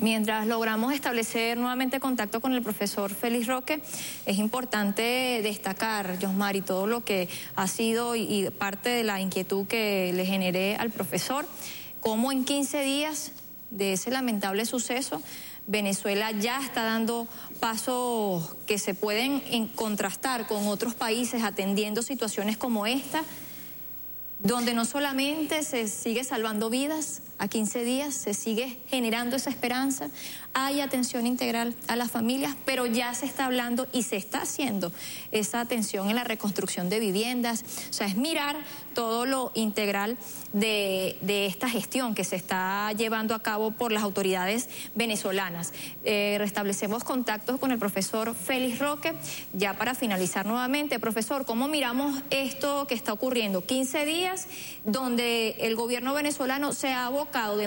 Mientras logramos establecer nuevamente contacto con el profesor Félix Roque, es importante destacar, Yosmari, todo lo que ha sido y parte de la inquietud que le generé al profesor, cómo en 15 días de ese lamentable suceso, Venezuela ya está dando pasos que se pueden contrastar con otros países atendiendo situaciones como esta, donde no solamente se sigue salvando vidas, a 15 días se sigue generando esa esperanza, hay atención integral a las familias, pero ya se está hablando y se está haciendo esa atención en la reconstrucción de viviendas, o sea, es mirar todo lo integral de esta gestión que se está llevando a cabo por las autoridades venezolanas. Restablecemos contactos con el profesor Félix Roque, ya para finalizar nuevamente. Profesor, ¿cómo miramos esto que está ocurriendo? 15 días donde el gobierno venezolano se ha abocado de